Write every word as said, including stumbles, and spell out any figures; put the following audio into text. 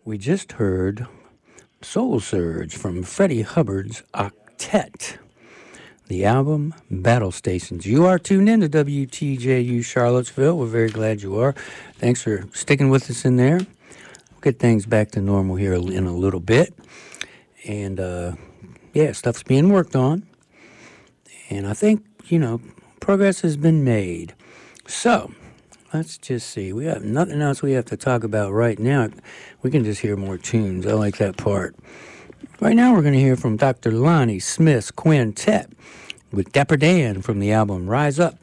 We just heard Soul Surge from Freddie Hubbard's Octet. The album Battle Stations. You are tuned in to W T J U Charlottesville. We're very glad you are. Thanks for sticking with us in there. We'll get things back to normal here in a little bit. And, uh, yeah, stuff's being worked on. And I think, you know, progress has been made. So, let's just see. We have nothing else we have to talk about right now. We can just hear more tunes. I like that part. Right now we're going to hear from Doctor Lonnie Smith's Quintet with Dapper Dan from the album Rise Up.